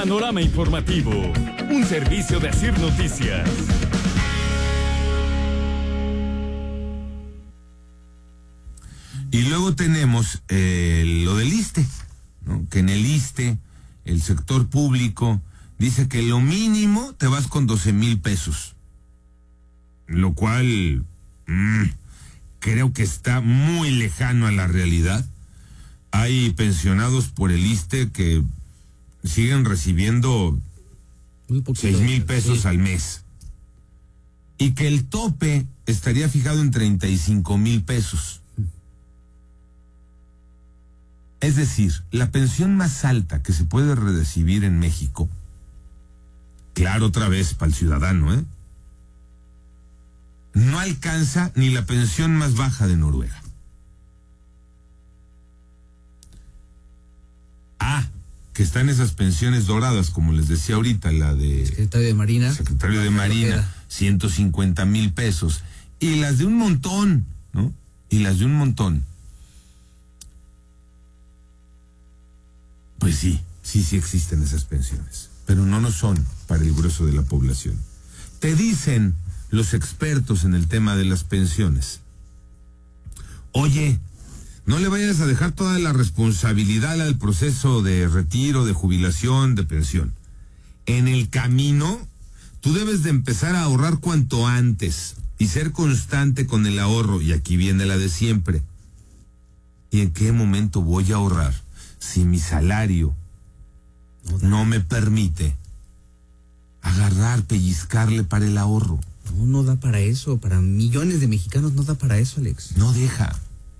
Panorama Informativo, un servicio de Asir Noticias. Y luego tenemos lo del ISSSTE, ¿no? Que en el ISSSTE, el sector público, dice que lo mínimo te vas con 12,000 pesos. Lo cual creo que está muy lejano a la realidad. Hay pensionados por el ISSSTE que siguen recibiendo 6,000 pesos sí, al mes. Y que el tope estaría fijado en 35,000 pesos. Es decir, la pensión más alta que se puede recibir en México, claro, otra vez para el ciudadano, no alcanza ni la pensión más baja de Noruega. Que están esas pensiones doradas, como les decía ahorita, la de Secretario de Marina. Secretario de Marina, 150,000 pesos. Y las de un montón, ¿no? Y las de un montón. Pues sí existen esas pensiones, pero no son para el grueso de la población. Te dicen los expertos en el tema de las pensiones: oye, no le vayas a dejar toda la responsabilidad al proceso de retiro, de jubilación, de pensión. En el camino, tú debes de empezar a ahorrar cuanto antes y ser constante con el ahorro. Y aquí viene la de siempre: ¿y en qué momento voy a ahorrar si mi salario no me permite agarrar, pellizcarle para el ahorro? No da para eso. Para millones de mexicanos no da para eso, Alex. No deja.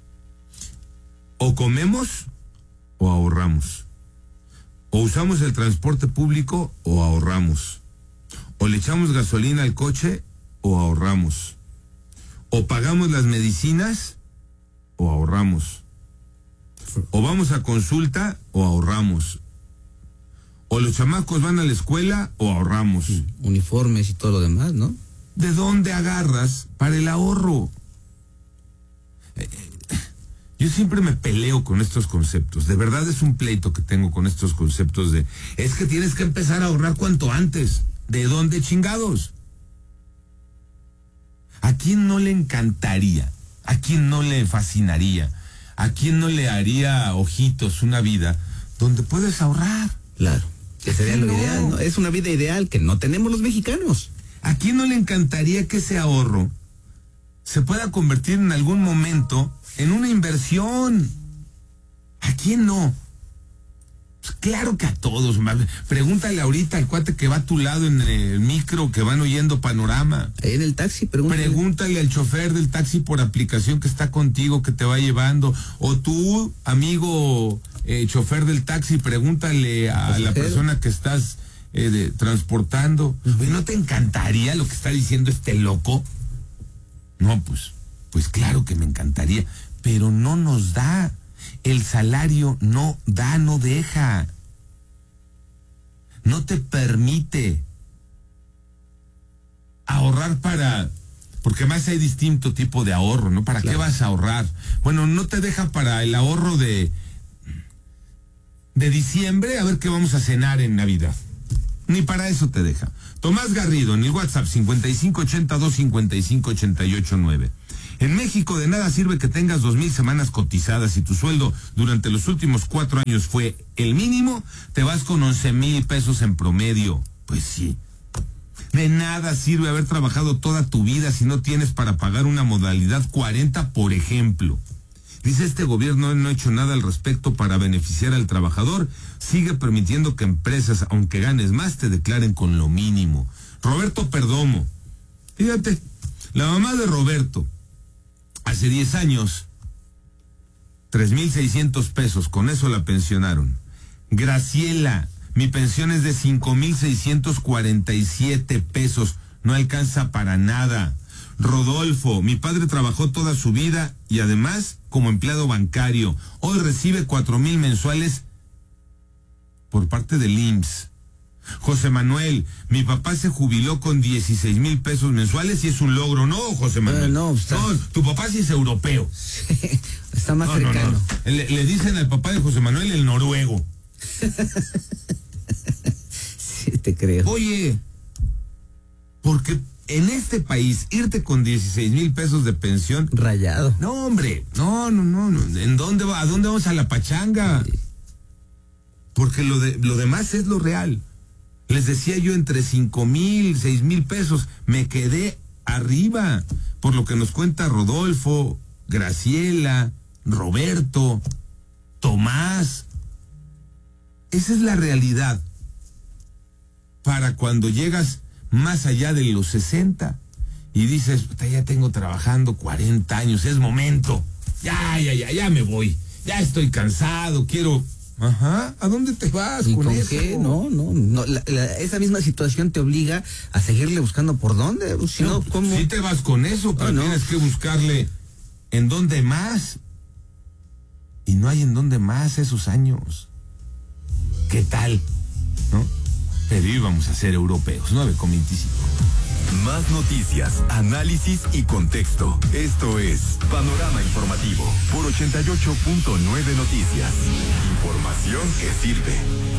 O comemos o ahorramos. O usamos el transporte público o ahorramos. O le echamos gasolina al coche o ahorramos. O pagamos las medicinas o ahorramos. O vamos a consulta o ahorramos. O los chamacos van a la escuela o ahorramos. Uniformes y todo lo demás, ¿no? ¿De dónde agarras para el ahorro? Yo siempre me peleo con estos conceptos. De verdad es un pleito que tengo con estos conceptos de: es que tienes que empezar a ahorrar cuanto antes. ¿De dónde chingados? ¿A quién no le encantaría? ¿A quién no le fascinaría? ¿A quién no le haría ojitos una vida donde puedes ahorrar? Claro, que sería lo ideal, ¿no? Es una vida ideal que no tenemos los mexicanos. ¿A quién no le encantaría que ese ahorro se pueda convertir en algún momento en una inversión? ¿A quién no? Pues claro que a todos. Pregúntale ahorita al cuate que va a tu lado en el micro, que van oyendo Panorama. Ahí en el taxi, pregúntale al chofer del taxi por aplicación que está contigo, que te va llevando. O tú, amigo chofer del taxi, pregúntale a la persona que estás transportando. ¿No te encantaría lo que está diciendo este loco? No, pues claro que me encantaría, pero no nos da. El salario no da, no deja. No te permite ahorrar porque más hay distinto tipo de ahorro, ¿no? ¿Para qué vas a ahorrar? Bueno, no te deja para el ahorro de diciembre, a ver qué vamos a cenar en Navidad. Ni para eso te deja. Tomás Garrido, en el WhatsApp 5582-5588-9. En México de nada sirve que tengas 2,000 semanas cotizadas y tu sueldo durante los últimos 4 años fue el mínimo. Te vas con 11,000 pesos en promedio. Pues sí. De nada sirve haber trabajado toda tu vida si no tienes para pagar una modalidad 40, por ejemplo. Dice: este gobierno no ha hecho nada al respecto para beneficiar al trabajador. Sigue permitiendo que empresas, aunque ganes más, te declaren con lo mínimo. Roberto Perdomo. Fíjate, la mamá de Roberto, hace 10 años, 3,600 pesos, con eso la pensionaron. Graciela, mi pensión es de 5,647 pesos, no alcanza para nada. Rodolfo, mi padre trabajó toda su vida y además como empleado bancario. Hoy recibe 4,000 mensuales por parte del IMSS. José Manuel, mi papá se jubiló con 16,000 pesos mensuales y es un logro. No, José Manuel. No, tu papá sí es europeo. Está más cercano. No. Le dicen al papá de José Manuel el noruego. te creo. Oye, porque en este país, irte con 16,000 pesos de pensión. Rayado. No, hombre, no. ¿En dónde va? ¿A dónde vamos a la pachanga? Sí. Porque lo demás es lo real. Les decía yo, entre 5,000, 6,000 pesos, me quedé arriba, por lo que nos cuenta Rodolfo, Graciela, Roberto, Tomás. Esa es la realidad. Para cuando llegas más allá de los 60 y dices, ya tengo trabajando 40 años, es momento. Ya me voy. Ya estoy cansado, quiero... Ajá, ¿a dónde te vas ¿Y con con eso? qué? No, esa misma situación te obliga a seguirle buscando por dónde. Si no, ¿cómo? Sí te vas con eso, pero tienes que buscarle en dónde más. Y no hay en dónde más esos años. ¿Qué tal? ¿No? Pero íbamos a ser europeos, 9:25. Más noticias, análisis y contexto. Esto es Panorama Informativo por 88.9 Noticias. Información que sirve.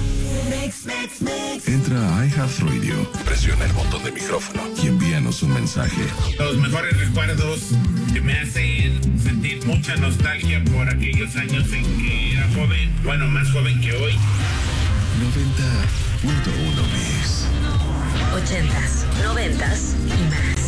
Entra a iHeartRadio, presiona el botón de micrófono y envíanos un mensaje. Los mejores recuerdos que me hacen sentir mucha nostalgia por aquellos años en que era joven, bueno, más joven que hoy. 90.1 Mix. 80s, 90s y más.